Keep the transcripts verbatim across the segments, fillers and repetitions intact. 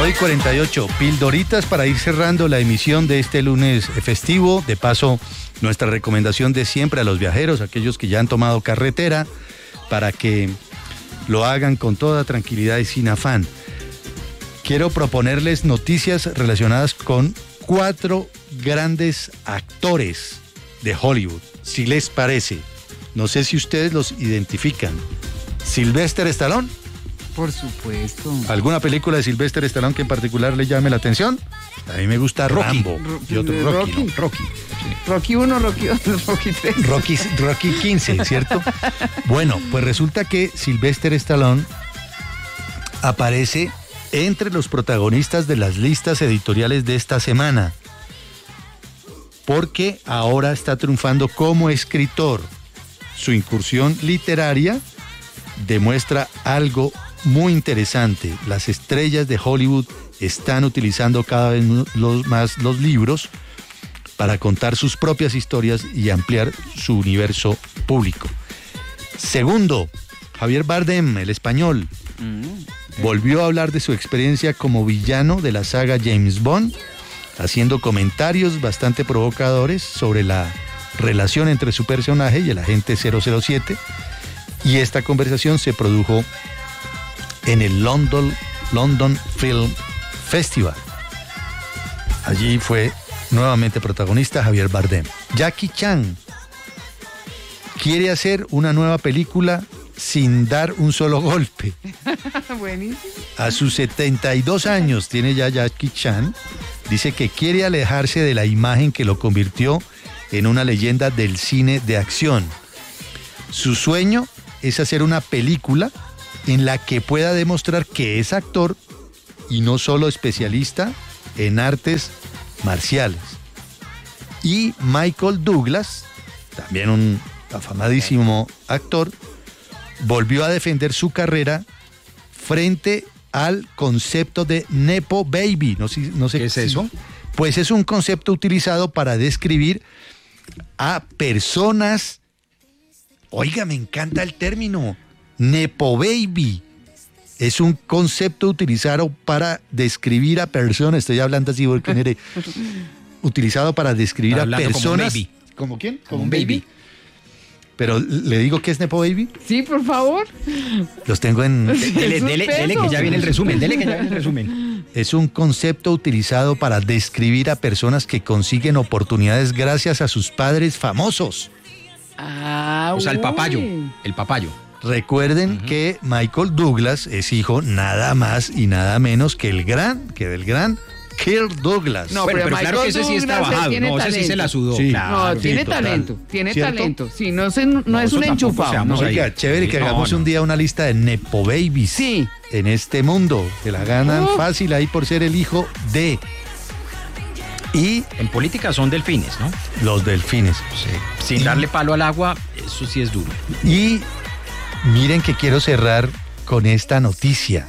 nueve y cuarenta y ocho, pildoritas para ir cerrando la emisión de este lunes festivo. De paso, nuestra recomendación de siempre a los viajeros, aquellos que ya han tomado carretera, para que lo hagan con toda tranquilidad y sin afán. Quiero proponerles noticias relacionadas con cuatro grandes actores de Hollywood, si les parece. No sé si ustedes los identifican. Sylvester Stallone. Por supuesto. ¿Alguna película de Sylvester Stallone que en particular le llame la atención? A mí me gusta Rocky. Rambo. Ro- y otro Rocky. Rocky. ¿no? Rocky. Sí. Rocky uno, Rocky dos, Rocky tres. Rocky, Rocky quince, ¿cierto? Bueno, pues resulta que Sylvester Stallone aparece entre los protagonistas de las listas editoriales de esta semana, porque ahora está triunfando como escritor. Su incursión literaria demuestra algo muy interesante. Las estrellas de Hollywood están utilizando cada vez los, más los libros para contar sus propias historias y ampliar su universo público. Segundo, Javier Bardem, el español, mm. volvió a hablar de su experiencia como villano de la saga James Bond, haciendo comentarios bastante provocadores sobre la relación entre su personaje y el agente cero cero siete, y esta conversación se produjo en el London, London Film Festival. Allí fue nuevamente protagonista Javier Bardem. Jackie Chan quiere hacer una nueva película sin dar un solo golpe. Buenísimo. A sus setenta y dos años tiene ya Jackie Chan. Dice que quiere alejarse de la imagen que lo convirtió en una leyenda del cine de acción. Su sueño es hacer una película en la que pueda demostrar que es actor y no solo especialista en artes marciales. Y Michael Douglas, también un afamadísimo actor, volvió a defender su carrera frente al concepto de Nepo Baby. No sé, no sé ¿Qué es si, eso? Pues es un concepto utilizado para describir a personas. Oiga, me encanta el término. Nepo Baby. Es un concepto utilizado para describir a personas. Estoy hablando así porque mire, utilizado para describir a personas. Como un baby. ¿Como quién? Como un baby. Pero le digo que es Nepo Baby. Sí, por favor. Los tengo en. Dele, dele, dele, que ya viene el resumen. Dele, que ya viene el resumen. Es un concepto utilizado para describir a personas que consiguen oportunidades gracias a sus padres famosos. Ah, O sea, el uy. papayo. El papayo. Recuerden uh-huh. que Michael Douglas es hijo nada más y nada menos que el gran, que del gran Kirk Douglas. No, bueno, pero, pero claro que ese sí es Douglas, trabajado. tiene No, ese sí se la sudó. Sí. Claro, No, tiene sí, total. talento, tiene ¿Cierto? talento. Sí, no, se, no, no es eso un tampoco enchufado. seamos No. ahí. Oiga, chévere que No, hagamos no. un día una lista de Nepo Babies. Sí. En este mundo, que la ganan Uh. fácil ahí por ser el hijo de. Y En política son delfines, ¿no? los delfines. Sí. Sin Y- darle palo al agua, eso sí es duro. Y miren que quiero cerrar con esta noticia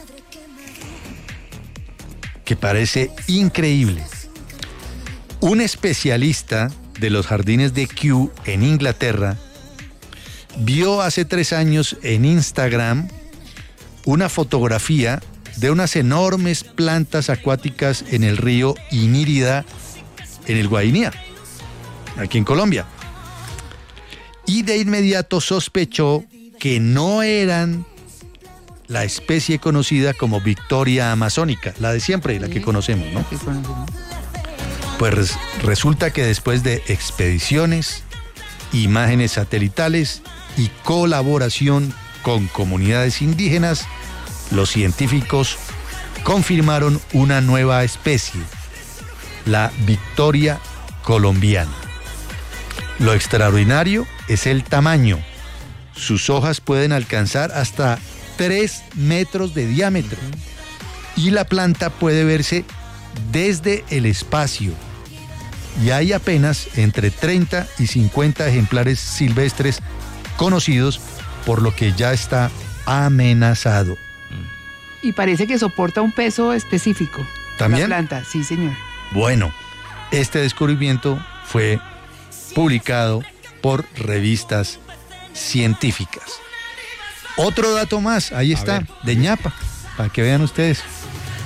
que parece increíble. Un especialista de los jardines de Kew en Inglaterra vio hace tres años en Instagram una fotografía de unas enormes plantas acuáticas en el río Inírida, en el Guainía, aquí en Colombia. Y de inmediato sospechó que no eran la especie conocida como Victoria amazónica, la de siempre, la que conocemos, ¿no? Sí, conocemos. Pues res- resulta que después de expediciones, imágenes satelitales y colaboración con comunidades indígenas, los científicos confirmaron una nueva especie, la Victoria colombiana. Lo extraordinario es el tamaño. Sus hojas pueden alcanzar hasta tres metros de diámetro y la planta puede verse desde el espacio. Y hay apenas entre treinta y cincuenta ejemplares silvestres conocidos, por lo que ya está amenazado. Y parece que soporta un peso específico. ¿También? La planta, sí, señor. Bueno, este descubrimiento fue publicado por revistas científicas. Otro dato más, ahí está, ver. de ñapa, para que vean ustedes.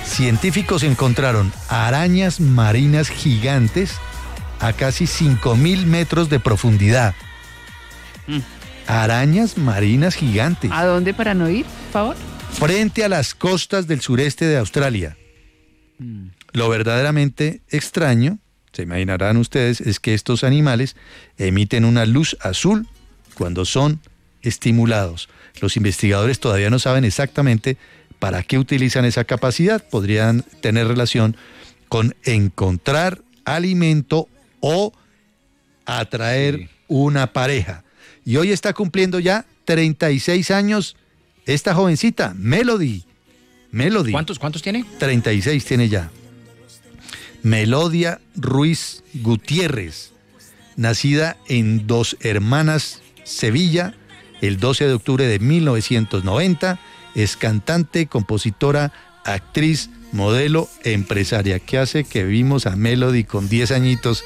Científicos encontraron arañas marinas gigantes a casi cinco mil metros de profundidad. Mm. Arañas marinas gigantes. ¿A dónde para no ir, por favor? Frente a las costas del sureste de Australia. Mm. Lo verdaderamente extraño, se imaginarán ustedes, es que estos animales emiten una luz azul cuando son estimulados. Los investigadores todavía no saben exactamente para qué utilizan esa capacidad. Podrían tener relación con encontrar alimento o atraer sí. una pareja. Y hoy está cumpliendo ya treinta y seis años esta jovencita, Melody. Melody. ¿Cuántos, cuántos tiene? treinta y seis tiene ya. Melodia Ruiz Gutiérrez, nacida en Dos Hermanas, Sevilla, el doce de octubre de mil novecientos noventa, es cantante, compositora, actriz, modelo, empresaria. ¿Qué hace que vimos a Melody con diez añitos?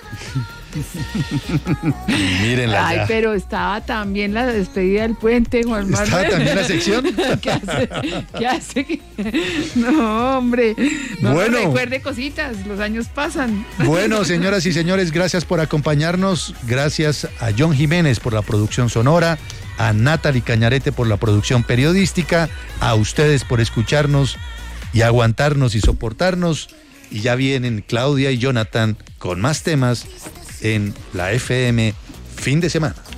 Mírenla. Ay, ya. pero estaba también la despedida del puente, Juan Manuel. ¿Estaba también la sección? ¿Qué hace? ¿Qué hace? que- No, hombre. No Bueno. me recuerde cositas, los años pasan. Bueno, señoras y señores, gracias por acompañarnos. Gracias a John Jiménez por la producción sonora, a Natalie Cañarete por la producción periodística, a ustedes por escucharnos y aguantarnos y soportarnos. Y ya vienen Claudia y Jonathan con más temas en la F M fin de semana.